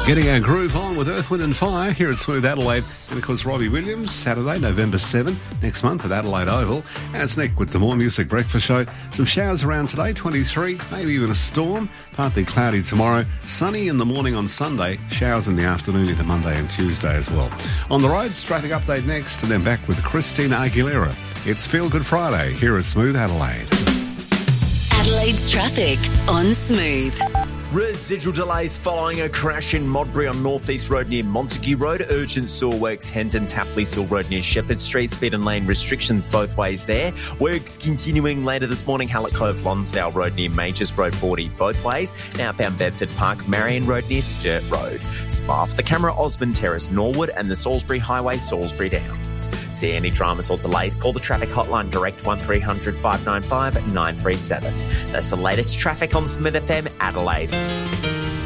Getting our groove on with Earth, Wind and Fire here at Smooth Adelaide. And of course, Robbie Williams, Saturday, November 7, next month at Adelaide Oval. And it's Nick with the More Music Breakfast Show. Some showers around today, 23, maybe even a storm. Partly cloudy tomorrow. Sunny in the morning on Sunday. Showers in the afternoon into Monday and Tuesday as well. On the roads, traffic update next. And then back with Christina Aguilera. It's Feel Good Friday here at Smooth Adelaide. Adelaide's traffic on Smooth. Residual delays following a crash in Modbury on North East Road near Montague Road. Urgent sewer works, Hendon Tapley's Hill Road near Shepherd Street. Speed and lane restrictions both ways there. Works continuing later this morning, Hallett Cove, Lonsdale Road near Majors Road 40 both ways. Outbound Bedford Park, Marion Road near Sturt Road. Spar for the camera, Osmond Terrace, Norwood and the Salisbury Highway, Salisbury Downs. See any dramas or delays, call the traffic hotline direct 1300 595 937. That's the latest traffic on Smith FM Adelaide.